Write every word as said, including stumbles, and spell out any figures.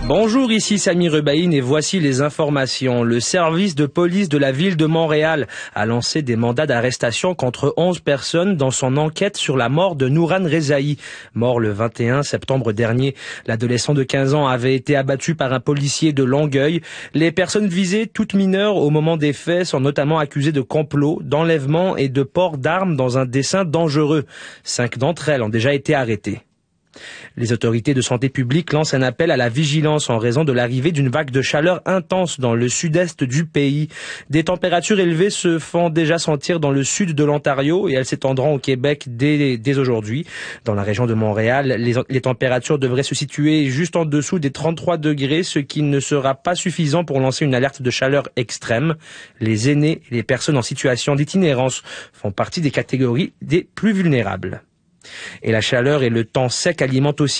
Bonjour, ici Samy Rebaïn et voici les informations. Le service de police de la ville de Montréal a lancé des mandats d'arrestation contre onze personnes dans son enquête sur la mort de Nouran Rezaï. Mort le vingt et un septembre dernier, l'adolescent de quinze ans avait été abattu par un policier de Longueuil. Les personnes visées, toutes mineures au moment des faits, sont notamment accusées de complot, d'enlèvement et de port d'armes dans un dessein dangereux. Cinq d'entre elles ont déjà été arrêtées. Les autorités de santé publique lancent un appel à la vigilance en raison de l'arrivée d'une vague de chaleur intense dans le sud-est du pays. Des températures élevées se font déjà sentir dans le sud de l'Ontario et elles s'étendront au Québec dès, dès aujourd'hui. Dans la région de Montréal, les, les températures devraient se situer juste en dessous des trente-trois degrés, ce qui ne sera pas suffisant pour lancer une alerte de chaleur extrême. Les aînés et les personnes en situation d'itinérance font partie des catégories des plus vulnérables. Et la chaleur et le temps sec alimentent aussi